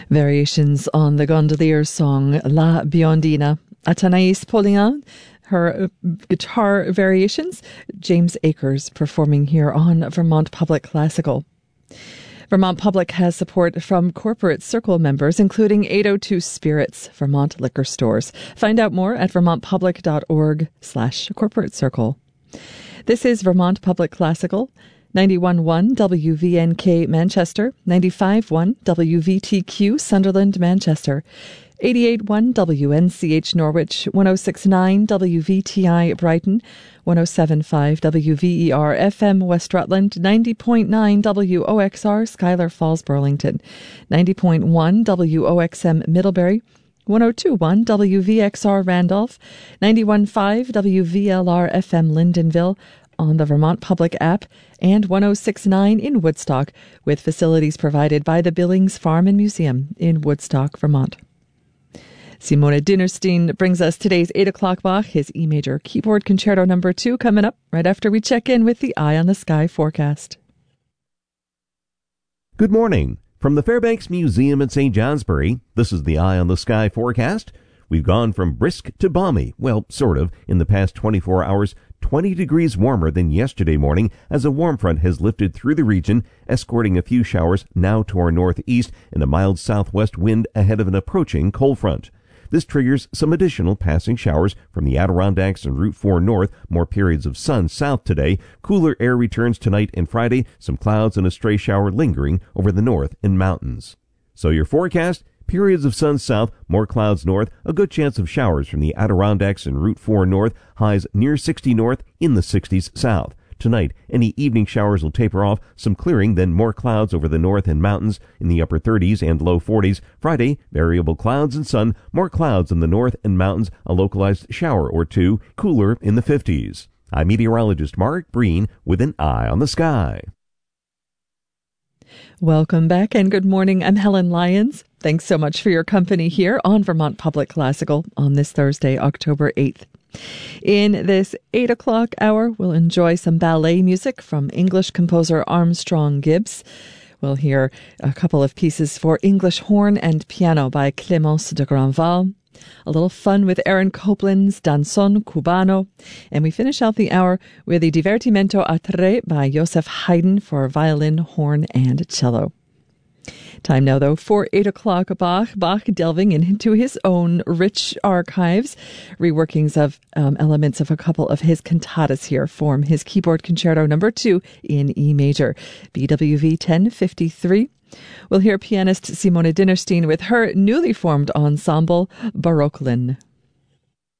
Variations on the Gondolier song La Biondina. Athanase Poulain, her guitar variations. James Akers performing here on Vermont Public Classical. Vermont Public has support from Corporate Circle members, including 802 Spirits, Vermont liquor stores. Find out more at vermontpublic.org/corporate circle. This is Vermont Public Classical, 91.1 WVNK Manchester, 95.1 WVTQ Sunderland Manchester, 88.1 WNCH Norwich, 106.9 WVTI Brighton, 107.5 WVER FM West Rutland, 90.9 WOXR Schuyler Falls Burlington, 90.1 WOXM Middlebury, 102.1 WVXR Randolph, 91.5 WVLR FM Lyndonville, on the Vermont Public app, and 106.9 in Woodstock, with facilities provided by the Billings Farm and Museum in Woodstock, Vermont. Simone Dinnerstein brings us today's 8 o'clock Bach, his E major keyboard concerto number 2, coming up right after we check in with the Eye on the Sky forecast. Good morning. From the Fairbanks Museum in St. Johnsbury, this is the Eye on the Sky forecast. We've gone from brisk to balmy, well, sort of, in the past 24 hours, 20 degrees warmer than yesterday morning as a warm front has lifted through the region, escorting a few showers now to our northeast and a mild southwest wind ahead of an approaching cold front. This triggers some additional passing showers from the Adirondacks and Route 4 north, more periods of sun south today. Cooler air returns tonight and Friday, some clouds and a stray shower lingering over the north and mountains. So your forecast: periods of sun south, more clouds north, a good chance of showers from the Adirondacks and Route 4 north, highs near 60 north, in the 60s south. Tonight, any evening showers will taper off, some clearing, then more clouds over the north and mountains in the upper 30s and low 40s. Friday, variable clouds and sun, more clouds in the north and mountains, a localized shower or two, cooler in the 50s. I'm meteorologist Mark Breen with an Eye on the Sky. Welcome back and good morning. I'm Helen Lyons. Thanks so much for your company here on Vermont Public Classical on this Thursday, October 8th. In this 8 o'clock hour, we'll enjoy some ballet music from English composer Armstrong Gibbs. We'll hear a couple of pieces for English horn and piano by Clémence de Grandval. A little fun with Aaron Copland's Danzón Cubano. And we finish out the hour with the Divertimento a tre by Joseph Haydn for violin, horn, and cello. Time now, though, for 8 o'clock Bach. Bach delving into his own rich archives. Reworkings of elements of a couple of his cantatas here form his keyboard concerto number 2 in E major, BWV 1053. We'll hear pianist Simone Dinnerstein with her newly formed ensemble, Barocklin.